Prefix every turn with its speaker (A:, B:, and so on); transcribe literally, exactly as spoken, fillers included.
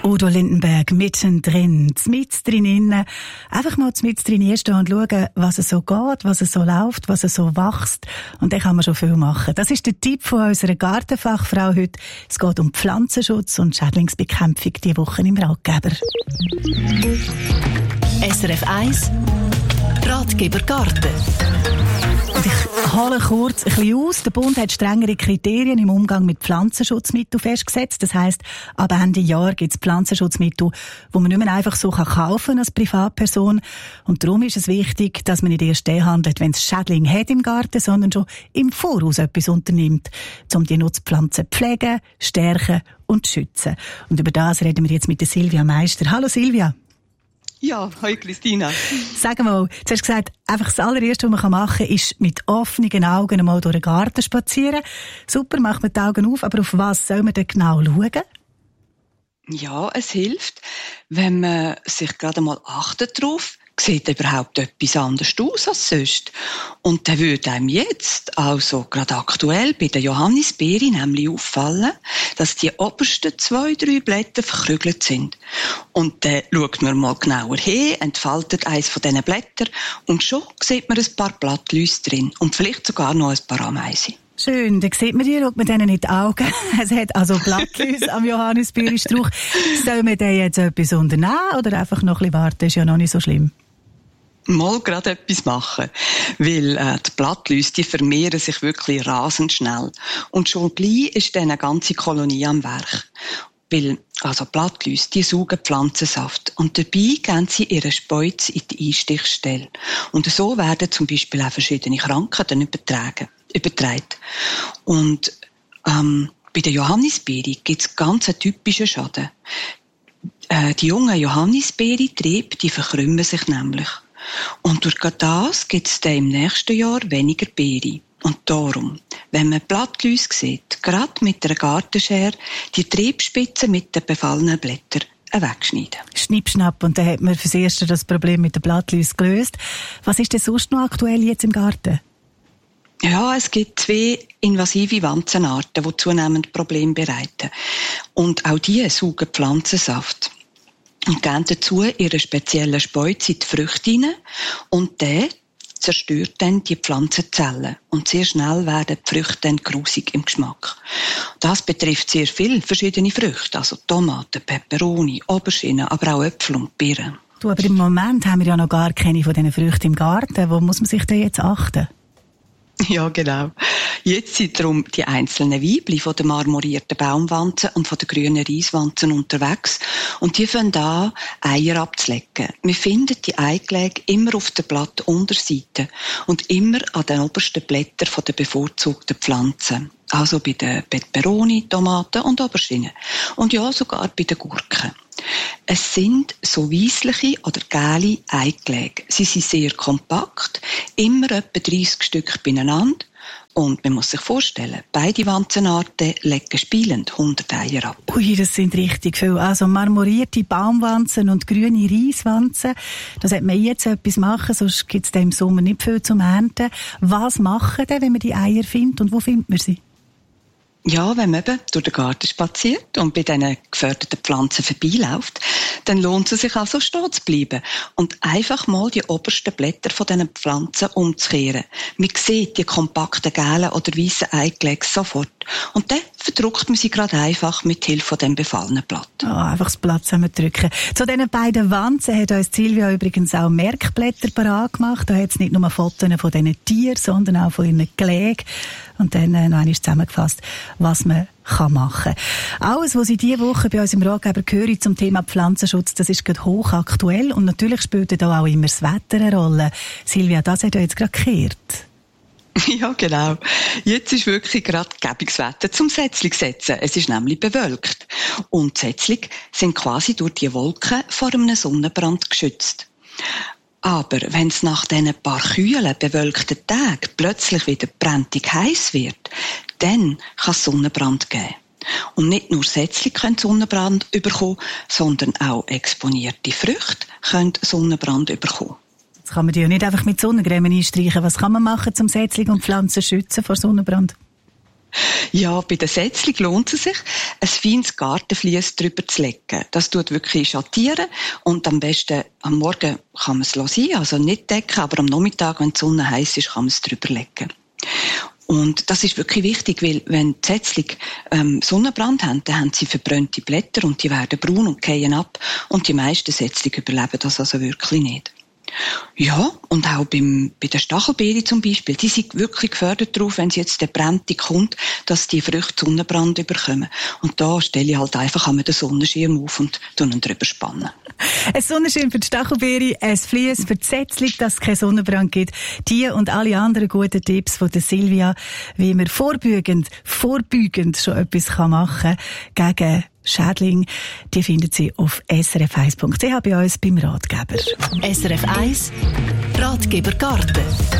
A: Udo Lindenberg mittendrin, mit drinnen. Einfach mal mit drin stehen und schauen, was es so geht, was es so läuft, was es so wächst. Und dann kann man schon viel machen. Das ist der Tipp von unserer Gartenfachfrau heute. Es geht um Pflanzenschutz und Schädlingsbekämpfung diese Woche im Ratgeber.
B: S R F eins Ratgeber Garten.
A: Und ich hole kurz ein bisschen aus. Der Bund hat strengere Kriterien im Umgang mit Pflanzenschutzmitteln festgesetzt. Das heisst, ab Ende Jahr gibt es Pflanzenschutzmittel, die man nicht mehr einfach so kaufen kann als Privatperson. Und darum ist es wichtig, dass man nicht erst dann handelt, wenn es Schädling hat im Garten, sondern schon im Voraus etwas unternimmt, um die Nutzpflanzen zu pflegen, stärken und zu schützen. Und über das reden wir jetzt mit der Silvia Meister. Hallo Silvia.
C: Ja, hi Christina.
A: Sag mal, du hast gesagt, einfach das allererste, was man machen kann, ist mit offenen Augen einmal durch den Garten spazieren. Super, macht man die Augen auf, aber auf was soll man denn genau schauen?
C: Ja, es hilft, wenn man sich gerade mal achtet drauf, sieht überhaupt etwas anders aus als sonst. Und dann würde einem jetzt, also gerade aktuell bei der Johannisbeere nämlich auffallen, dass die obersten zwei, drei Blätter verkrügelt sind. Und dann schaut man mal genauer hin, entfaltet eines von diesen Blättern und schon sieht man ein paar Blattläuse drin und vielleicht sogar noch ein paar Ameisen.
A: Schön, dann sieht man die, schaut man denen in die Augen. Es hat also Blattläuse am Johannisbeerenstrauch. Soll man denn jetzt etwas unternehmen oder einfach noch ein bisschen warten? Ist ja noch nicht so schlimm.
C: Mal gerade etwas machen, weil äh, die Blattläuse, die vermehren sich wirklich rasend schnell. Und schon gleich ist dann eine ganze Kolonie am Werk. Weil, also Blattläuse, die saugen Pflanzensaft und dabei geben sie ihren Speuz in die Einstichstelle. Und so werden zum Beispiel auch verschiedene Krankheiten übertragen. übertragen. Und ähm, bei der Johannisbeere gibt es ganz einen typischen Schaden. Äh, die jungen Johannisbeerentriebe, die verkrümmen sich nämlich. Und durch das gibt es dann im nächsten Jahr weniger Beere. Und darum, wenn man Blattläuse sieht, gerade mit einer Gartenschere, die Triebspitzen mit den befallenen Blättern wegschneiden.
A: Schnipp, schnapp, und dann hat man fürs Erste das Problem mit den Blattläusen gelöst. Was ist denn sonst noch aktuell jetzt im Garten?
C: Ja, es gibt zwei invasive Wanzenarten, die zunehmend Probleme bereiten. Und auch die saugen Pflanzensaft. Und geben dazu ihre speziellen Speuz in die Früchte rein. Und der zerstört dann die Pflanzenzellen. Und sehr schnell werden die Früchte dann grusig im Geschmack. Das betrifft sehr viele verschiedene Früchte. Also Tomaten, Peperoni, Auberginen, aber auch Äpfel und Birnen.
A: Du, aber im Moment haben wir ja noch gar keine von diesen Früchten im Garten. Wo muss man sich denn jetzt achten?
C: Ja, genau. Jetzt sind darum die einzelnen Weibchen von den marmorierten Baumwanzen und von den grünen Reiswanzen unterwegs und die fangen an, Eier abzulegen. Wir finden die Eigelege immer auf der Blattunterseite und immer an den obersten Blättern der bevorzugten Pflanzen. Also bei den Peperoni, Tomaten und Auberginen. Und ja, sogar bei den Gurken. Es sind so weissliche oder gelbe Eigelege. Sie sind sehr kompakt, immer etwa dreißig Stück beieinander. Und man muss sich vorstellen, beide Wanzenarten legen spielend hundert Eier ab.
A: Ui, das sind richtig viel. Also marmorierte Baumwanzen und grüne Reiswanzen. Da sollte man jetzt etwas machen, sonst gibt es im Sommer nicht viel zum Ernten. Was machen denn, wenn man die Eier findet und wo findet man sie?
C: Ja, wenn man eben durch den Garten spaziert und bei diesen geförderten Pflanzen vorbeiläuft, dann lohnt es sich also stehen zu bleiben und einfach mal die obersten Blätter von diesen Pflanzen umzukehren. Man sieht die kompakten gelben oder weißen Eigelege sofort und dann verdruckt man sie gerade einfach mit Hilfe von dem befallenen Blatt.
A: Oh, einfach das Blatt zusammendrücken. Zu diesen beiden Wanzen hat uns Silvia übrigens auch Merkblätter parat gemacht. Da hat es nicht nur Fotos von diesen Tieren, sondern auch von ihren Gelegen. Und dann äh, noch einmal zusammengefasst, was man kann machen kann. Alles, was ich diese Woche bei uns im Ratgeber höre zum Thema Pflanzenschutz, das ist gerade hochaktuell. Und natürlich spielt da auch immer das Wetter eine Rolle. Silvia, das hat ja jetzt gerade gekehrt.
C: Ja, genau. Jetzt ist wirklich gerade gäbiges Wetter zum Sätzling setzen. Es ist nämlich bewölkt. Und Sätzling sind quasi durch die Wolken vor einem Sonnenbrand geschützt. Aber wenn es nach diesen paar kühlen, bewölkten Tagen plötzlich wieder brenntig heiß wird, dann kann es Sonnenbrand geben. Und nicht nur Sätzling können Sonnenbrand bekommen, sondern auch exponierte Früchte können Sonnenbrand bekommen.
A: Jetzt kann man die ja nicht einfach mit Sonnencreme einstreichen. Was kann man machen, um Sätzling und Pflanzen zu schützen vor Sonnenbrand?
C: Ja, bei der Setzling lohnt es sich, ein feines Gartenvlies drüber zu legen. Das tut wirklich schattieren und am besten am Morgen kann man es sein, also nicht decken, aber am Nachmittag, wenn die Sonne heiß ist, kann man es drüber legen. Und das ist wirklich wichtig, weil wenn die Setzling ähm, Sonnenbrand haben, dann haben sie verbrannte Blätter und die werden braun und fallen ab und die meisten Setzlinge überleben das also wirklich nicht. Ja, und auch beim, bei der Stachelbeere zum Beispiel, die sind wirklich gefördert darauf, wenn sie jetzt der Brennte kommt, dass die Früchte Sonnenbrand bekommen. Und da stelle ich halt einfach einmal den Sonnenschirm auf und tue ihn drüber spannen.
A: Ein Sonnenschirm für die Stachelbeere, ein Vlies für die Setzling, dass es keinen Sonnenbrand gibt. Die und alle anderen guten Tipps von der Silvia, wie man vorbeugend, vorbeugend schon etwas machen kann gegen Schädling, die findet sie auf s r f eins punkt c h bei uns beim Ratgeber.
B: S R F eins Ratgeber Garten.